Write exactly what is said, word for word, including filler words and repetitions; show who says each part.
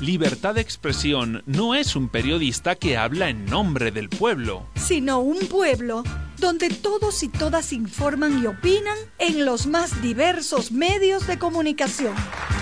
Speaker 1: Libertad de Expresión no es un periodista que habla en nombre del pueblo,
Speaker 2: sino un pueblo donde todos y todas informan y opinan en los más diversos medios de comunicación.